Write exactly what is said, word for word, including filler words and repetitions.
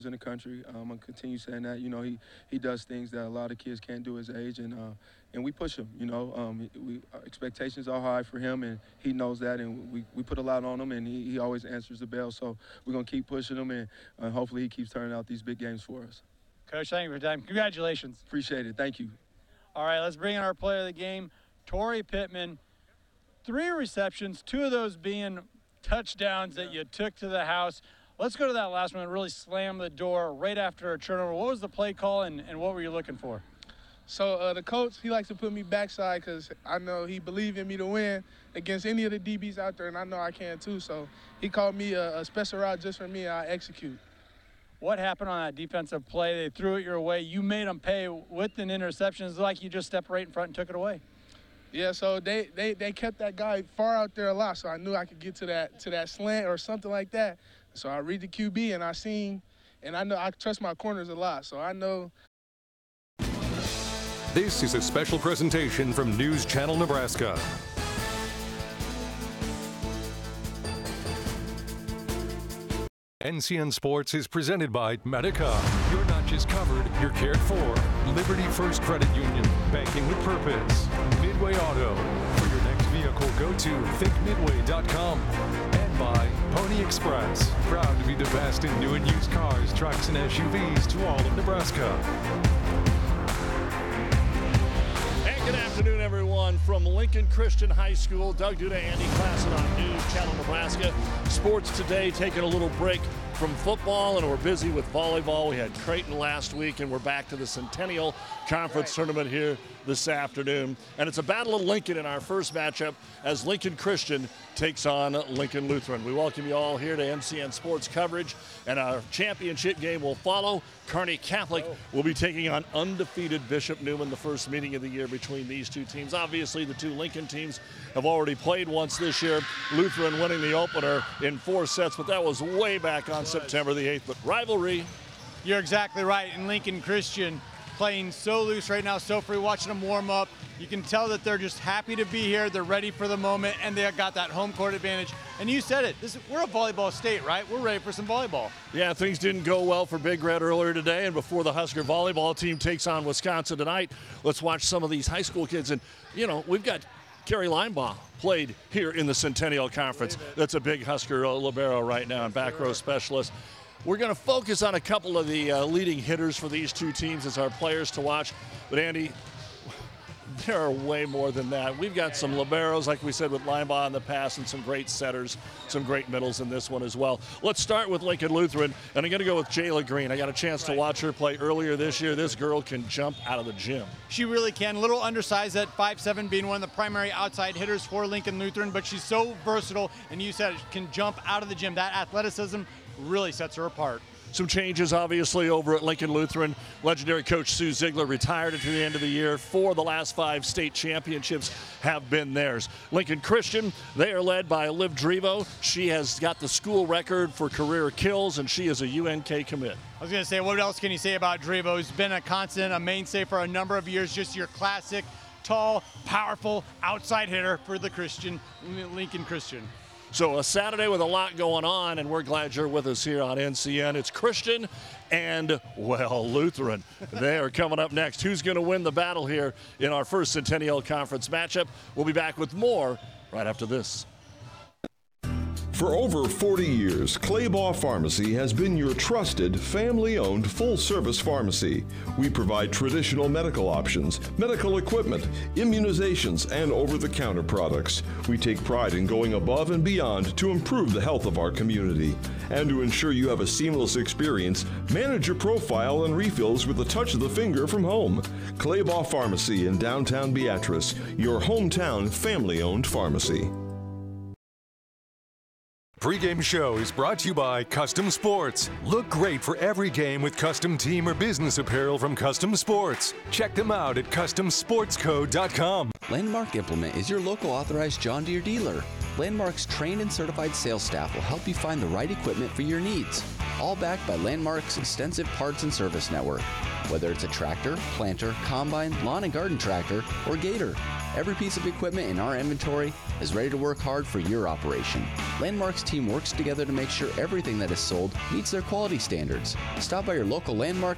in the country. Um, I'm gonna continue saying that. You know, he he does things that a lot of kids can't do his age, and uh, and we push him. You know, um, we our expectations are high for him, and he knows that, and we, we put a lot on him, and he, he always answers the bell. So we're gonna keep pushing him, and uh, hopefully he keeps turning out these big games for us. Coach, thank you for your time. Congratulations. Appreciate it. Thank you. All right, let's bring in our player of the game, Torrey Pittman. Three receptions, two of those being touchdowns that you took to the house. Let's go to that last one and really slam the door right after a turnover. What was the play call, and, and what were you looking for? So uh, the coach, he likes to put me backside because I know he believed in me to win against any of the D Bs out there, and I know I can too. So he called me a, a special route just for me, and I execute. What happened on that defensive play? They threw it your way. You made them pay with an interception. It's like you just stepped right in front and took it away. Yeah, so they, they, they kept that guy far out there a lot, so I knew I could get to that to that slant or something like that. So I read the Q B, and I seen, and I know I trust my corners a lot, so I know. This is a special presentation from News Channel Nebraska. N C N Sports is presented by Medica. You're not just covered, you're cared for. Liberty First Credit Union, banking with purpose. Midway Auto. For your next vehicle, go to think midway dot com. And by Pony Express. Proud to be the best in new and used cars, trucks, and S U Vs to all of Nebraska. Good afternoon, everyone, from Lincoln Christian High School. Doug Duda, Andy Klassen on News Channel Nebraska. Sports today taking a little break from football, and we're busy with volleyball. We had Creighton last week, and we're back to the Centennial Conference Tournament here this afternoon. And it's a battle of Lincoln in our first matchup as Lincoln Christian takes on Lincoln Lutheran. We welcome you all here to N C N Sports coverage, and our championship game will follow. Kearney Catholic will be taking on undefeated Bishop Neumann, the first meeting of the year between these two teams. Obviously, the two Lincoln teams have already played once this year. Lutheran winning the opener in four sets, but that was way back on September the eighth. But rivalry. You're exactly right. And Lincoln Christian playing so loose right now, so free, watching them warm up. You can tell that they're just happy to be here. They're ready for the moment, and they got that home court advantage. And you said it, this is, we're a volleyball state, right? We're ready for some volleyball. Yeah, things didn't go well for Big Red earlier today, and before the Husker volleyball team takes on Wisconsin tonight, let's watch some of these high school kids. And, you know, we've got Kerry Linebaugh played here in the Centennial Conference. That's a big Husker uh, libero right now and back row specialist. We're going to focus on a couple of the uh, leading hitters for these two teams as our players to watch. But, Andy, there are way more than that. We've got some liberos, like we said, with Linebaugh in the past, and some great setters, some great middles in this one as well. Let's start with Lincoln Lutheran, and I'm going to go with Jayla Green. I got a chance to watch her play earlier this year. This girl can jump out of the gym. She really can. A little undersized at five seven, being one of the primary outside hitters for Lincoln Lutheran, but she's so versatile, and you said it, can jump out of the gym. That athleticism really sets her apart. Some changes, obviously, over at Lincoln Lutheran. Legendary coach Sue Ziegler retired at the end of the year. Four of the last five state championships have been theirs. Lincoln Christian, they are led by Liv Drevo. She has got the school record for career kills, and she is a U N K commit. I was going to say, what else can you say about Drevo? He's been a constant, a mainstay for a number of years, just your classic, tall, powerful, outside hitter for the Christian, Lincoln Christian. So a Saturday with a lot going on, and we're glad you're with us here on N C N. It's Christian and, well, Lutheran. They are coming up next. Who's going to win the battle here in our first Centennial Conference matchup? We'll be back with more right after this. For over forty years, Claybaugh Pharmacy has been your trusted, family-owned, full-service pharmacy. We provide traditional medical options, medical equipment, immunizations, and over-the-counter products. We take pride in going above and beyond to improve the health of our community. And to ensure you have a seamless experience, manage your profile and refills with a touch of the finger from home. Claybaugh Pharmacy in downtown Beatrice, your hometown family-owned pharmacy. Pre-game show is brought to you by Custom Sports. Look great for every game with custom team or business apparel from Custom Sports. Check them out at custom sports co dot com. Landmark Implement is your local authorized John Deere dealer. Landmark's trained and certified sales staff will help you find the right equipment for your needs. all backed by Landmark's extensive parts and service network. Whether it's a tractor, planter, combine, lawn and garden tractor, or gator, every piece of equipment in our inventory is ready to work hard for your operation. Landmark's team works together to make sure everything that is sold meets their quality standards. Stop by your local Landmark